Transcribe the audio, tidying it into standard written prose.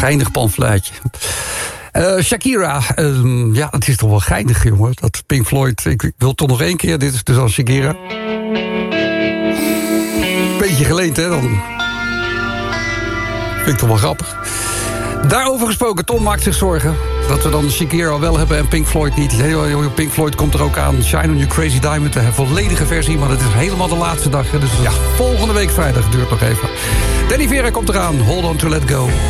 Geinig pamfluitje. Shakira, ja, het is toch wel geinig, jongen. Dat Pink Floyd, ik wil toch nog één keer, dit is dus al Shakira. Beetje geleend, hè, dan. Vind ik toch wel grappig. Daarover gesproken, Tom maakt zich zorgen dat we dan Shakira al wel hebben en Pink Floyd niet. Pink Floyd komt er ook aan. Shine on You Crazy Diamond, de volledige versie. Maar het is helemaal de laatste dag. Dus ja, volgende week vrijdag, duurt nog even. Danny Vera komt eraan. Hold on to let go.